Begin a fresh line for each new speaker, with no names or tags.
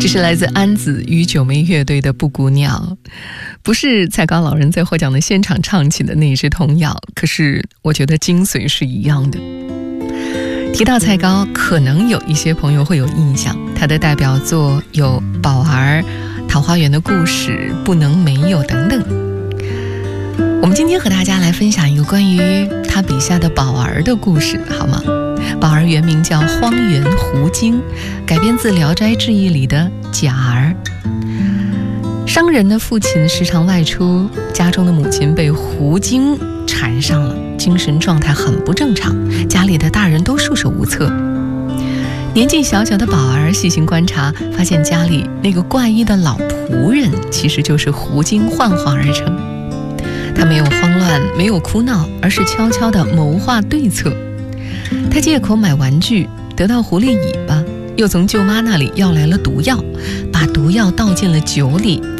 这是来自安子与九妹乐队的《布谷鸟》，不是蔡高老人在获奖的现场唱起的那一支童谣，可是我觉得精髓是一样的。提到蔡高，可能有一些朋友会有印象，他的代表作有《宝儿》《桃花源的故事》《不能没有》等等。我们今天和大家来分享一个关于他笔下的宝儿的故事，好吗？宝儿原名叫荒原胡经，改编自《聊斋志异》里的贾儿。商人的父亲时常外出，家中的母亲被胡经缠上了，精神状态很不正常，家里的大人都束手无策。年纪小小的宝儿细心观察，发现家里那个怪异的老仆人其实就是胡经幻化而成。他没有慌乱，没有哭闹，而是悄悄地谋划对策。他借口买玩具得到狐狸尾巴，又从舅妈那里要来了毒药，把毒药倒进了酒里，